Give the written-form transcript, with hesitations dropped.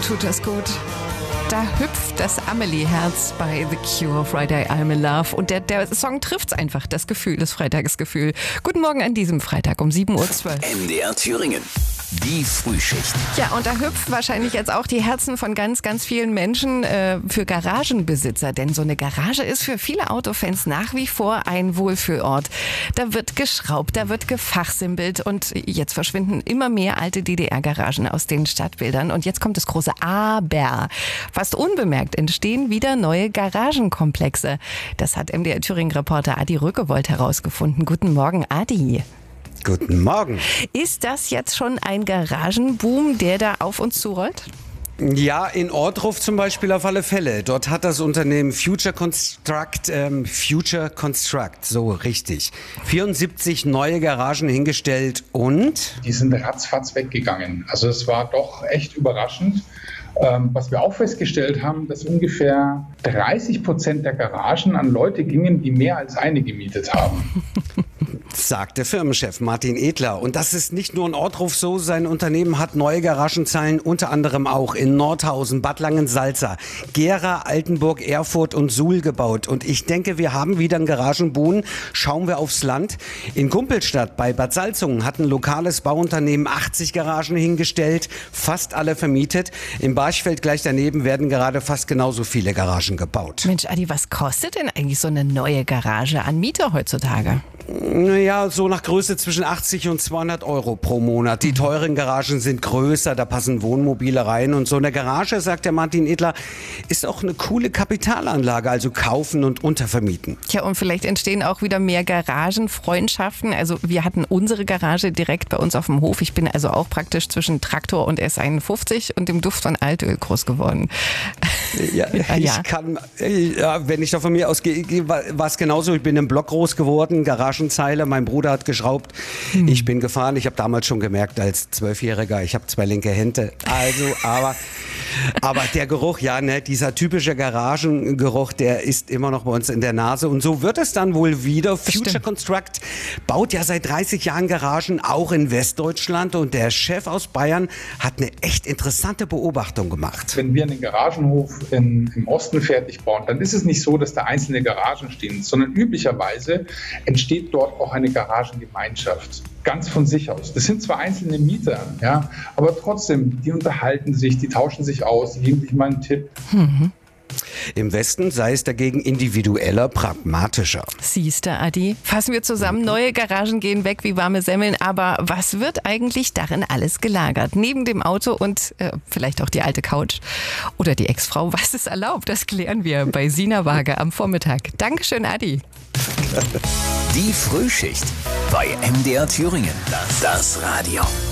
tut das gut. Da hüpft das Amelie-Herz bei The Cure, Friday I'm in Love. Und der Song trifft's einfach, das Gefühl, das Freitagesgefühl. Guten Morgen an diesem Freitag um 7:12 Uhr. MDR Thüringen. Die Frühschicht. Ja, und da hüpfen wahrscheinlich jetzt auch die Herzen von ganz, ganz vielen Menschen für Garagenbesitzer. Denn so eine Garage ist für viele Autofans nach wie vor ein Wohlfühlort. Da wird geschraubt, da wird gefachsimpelt und jetzt verschwinden immer mehr alte DDR-Garagen aus den Stadtbildern. Und jetzt kommt das große Aber. Fast unbemerkt entstehen wieder neue Garagenkomplexe. Das hat MDR Thüringen-Reporter Adi Rückewold herausgefunden. Guten Morgen, Adi. Guten Morgen. Ist das jetzt schon ein Garagenboom, der da auf uns zurollt? Ja, in Ohrdruf zum Beispiel auf alle Fälle. Dort hat das Unternehmen Future Construct, so richtig, 74 neue Garagen hingestellt und? Die sind ratzfatz weggegangen. Also es war doch echt überraschend. Was wir auch festgestellt haben, dass ungefähr 30% der Garagen an Leute gingen, die mehr als eine gemietet haben. Sagt der Firmenchef Martin Edler. Und das ist nicht nur in Ohrdruf so. Sein Unternehmen hat neue Garagenzeilen unter anderem auch in Nordhausen, Bad Langensalza, Gera, Altenburg, Erfurt und Suhl gebaut. Und ich denke, wir haben wieder einen Garagenboom. Schauen wir aufs Land. In Kumpelstadt bei Bad Salzungen hat ein lokales Bauunternehmen 80 Garagen hingestellt, fast alle vermietet. Im Barchfeld gleich daneben werden gerade fast genauso viele Garagen gebaut. Mensch, Adi, was kostet denn eigentlich so eine neue Garage an Miete heutzutage? Naja, so nach Größe zwischen 80 und 200 Euro pro Monat. Die teuren Garagen sind größer, da passen Wohnmobile rein. Und so eine Garage, sagt der Martin Edler, ist auch eine coole Kapitalanlage, also kaufen und untervermieten. Tja, und vielleicht entstehen auch wieder mehr Garagenfreundschaften. Also wir hatten unsere Garage direkt bei uns auf dem Hof. Ich bin also auch praktisch zwischen Traktor und S51 und dem Duft von Altöl groß geworden. Ja, ich kann, wenn ich da von mir ausgehe, war es genauso. Ich bin im Block groß geworden, Garagenzeile, mein Bruder hat geschraubt, ich bin gefahren. Ich habe damals schon gemerkt, als 12-Jähriger, ich habe 2 linke Hände. Also, aber der Geruch, ja, ne, dieser typische Garagengeruch, der ist immer noch bei uns in der Nase. Und so wird es dann wohl wieder. Future Construct baut ja seit 30 Jahren Garagen, auch in Westdeutschland. Und der Chef aus Bayern hat eine echt interessante Beobachtung gemacht. Wenn wir einen Garagenhof im Osten fertig bauen, dann ist es nicht so, dass da einzelne Garagen stehen, sondern üblicherweise entsteht dort auch eine Garagengemeinschaft. Ganz von sich aus. Das sind zwar einzelne Mieter, ja, aber trotzdem, die unterhalten sich, die tauschen sich aus, die geben sich mal einen Tipp. Im Westen sei es dagegen individueller, pragmatischer. Siehste, Adi, fassen wir zusammen, neue Garagen gehen weg wie warme Semmeln, aber was wird eigentlich darin alles gelagert? Neben dem Auto und vielleicht auch die alte Couch oder die Ex-Frau, was ist erlaubt? Das klären wir bei Sina Waage am Vormittag. Dankeschön, Adi. Die Frühschicht bei MDR Thüringen. Das Radio.